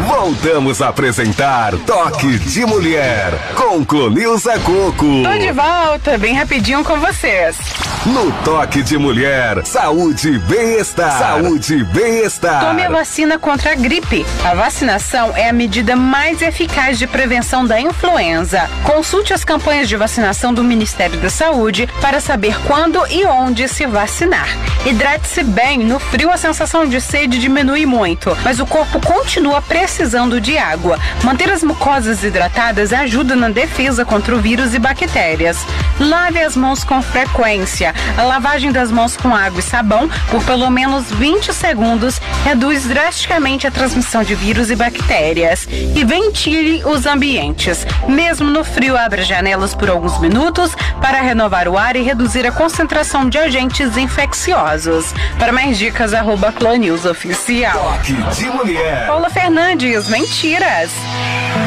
Voltamos a apresentar Toque de Mulher com Clonilza Coco. Tô de volta, bem rapidinho com vocês. No Toque de Mulher, saúde e bem-estar. Saúde e bem-estar. Tome a vacina contra a gripe. A vacinação é a medida mais eficaz de prevenção da influenza. Consulte as campanhas de vacinação do Ministério da Saúde para saber quando e onde se vacinar. Hidrate-se bem. No frio, a sensação de sede diminui muito, mas o corpo continua precisando de água. Manter as mucosas hidratadas ajuda na defesa contra o vírus e bactérias. Lave as mãos com frequência. A lavagem das mãos com água e sabão por pelo menos 20 segundos reduz drasticamente a transmissão de vírus e bactérias. E ventile os ambientes. Mesmo no frio, abra janelas por alguns minutos para renovar o ar e reduzir a concentração de agentes infecciosos. Para mais dicas, @ClonNewsOficial. Toque de Mulher. Paula Fernandes, mentiras.